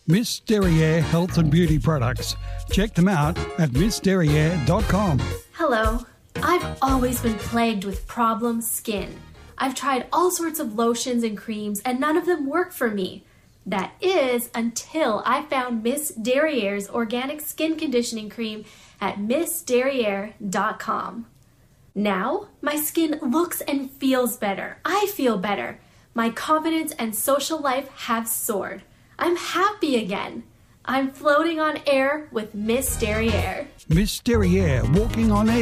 Miss Derriere Health and Beauty Products. Check them out at missderriere.com. Hello. I've always been plagued with problem skin. I've tried all sorts of lotions and creams and none of them work for me. That is until I found Miss Derriere's organic skin conditioning cream at missderriere.com. Now, my skin looks and feels better. I feel better. My confidence and social life have soared. I'm happy again. I'm floating on air with Miss Derriere. Miss Derriere, walking on air.